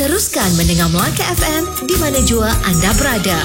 Teruskan mendengar Melaka FM di mana jua anda berada.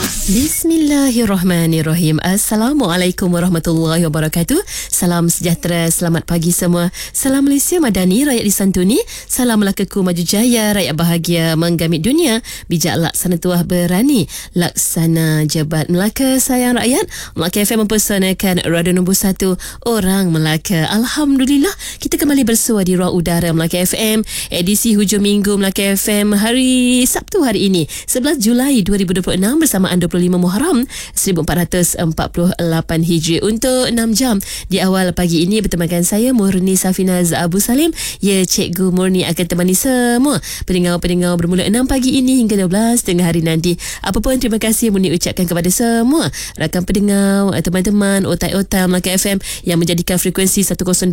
Bismillahirrahmanirrahim. Assalamualaikum warahmatullahi wabarakatuh. Salam sejahtera, selamat pagi semua. Salam Malaysia Madani, rakyat disantuni. Salam Melakaku maju jaya, rakyat bahagia menggamit dunia. Bijak laksana tuah berani, laksana jabat Melaka sayang rakyat. Melaka FM mempersanakan radio nombor 1 orang Melaka. Alhamdulillah, kita kembali bersua di ruang udara Melaka FM, edisi hujung minggu Melaka FM hari Sabtu hari ini 11 Julai 2026 bersamaan 25 Muharram 1448 Hijri. Untuk 6 jam di awal pagi ini bertemankan saya Murni Safinaz Abu Salim. Ya, Cikgu Murni akan temani semua pendengar-pendengar bermula 6 pagi ini hingga 12 tengah hari nanti. Apa pun terima kasih Murni ucapkan kepada semua rakan pendengar, teman-teman otak-otak Melaka FM yang menjadikan frekuensi 102.3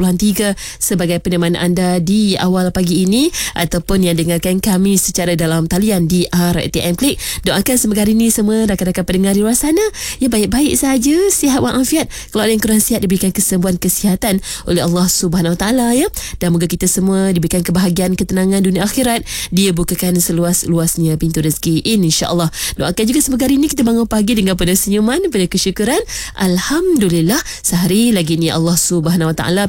sebagai penemangan anda di awal pagi ini, ataupun yang dengarkan kami secara dalam talian di RTM Klik. Doakan semoga hari ini semua rakan-rakan pendengar di luar sana ya baik-baik saja, sihat walafiat. Kalau ada yang kurang sihat diberikan kesembuhan kesihatan oleh Allah Subhanahu Wa Taala ya. Dan moga kita semua diberikan kebahagiaan, ketenangan dunia akhirat. Dia bukakan seluas-luasnya pintu rezeki, insya-Allah. Doakan juga semoga hari ini kita bangun pagi dengan penuh senyuman, penuh kesyukuran. Alhamdulillah, sehari lagi ni Allah Subhanahu Wa Taala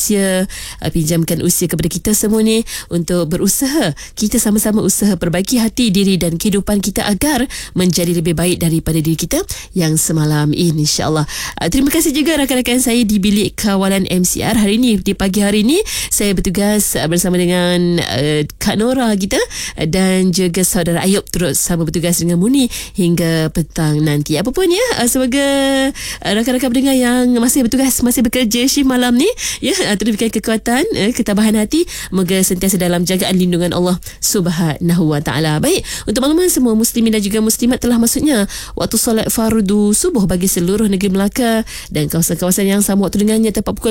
pinjamkan usia kepada kita semua ni untuk berusaha. Kita sama-sama usaha perbaiki hati diri dan kehidupan kita agar menjadi lebih baik daripada diri kita yang semalam, insya-Allah. Terima kasih juga rakan-rakan saya di bilik kawalan MCR. Hari ini, di pagi hari ini, saya bertugas bersama dengan Kak Nora kita dan juga saudara Ayub turut sama bertugas dengan Muni hingga petang nanti. Apa pun ya, semoga rakan-rakan pendengar yang masih bertugas, masih bekerja shift malam ni ya, diberikan kekuatan, ketabahan hati, moga sentiasa dalam jagaan lindungan Allah Subhanahu Wa Taala. Baik, untuk makluman semua muslimin dan juga muslimat, telah masuknya waktu solat fardu subuh bagi seluruh negeri Melaka dan kawasan-kawasan yang sama waktu dengannya tepat pukul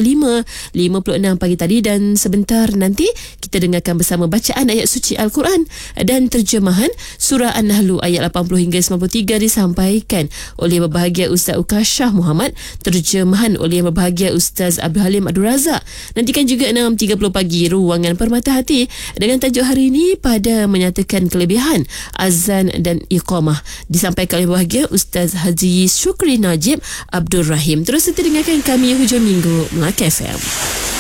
5.56 pagi tadi, dan sebentar nanti kita dengarkan bersama bacaan ayat suci Al-Quran dan terjemahan surah An-Nahl ayat 80 hingga 93 disampaikan oleh berbahagia Ustaz Ukashah Muhammad, terjemahan oleh yang berbahagia Ustaz Abdul Halim Abdul Razak. Nantikan juga 6.30 pagi ruangan Permata Hati dengan tajuk hari ini pada menyatakan kelebihan azan dan iqamah, disampaikan oleh berbahagia Ustaz Haji Syukri Najib Abdul Rahim. Terus kita dengarkan kami hujung minggu Melaka FM.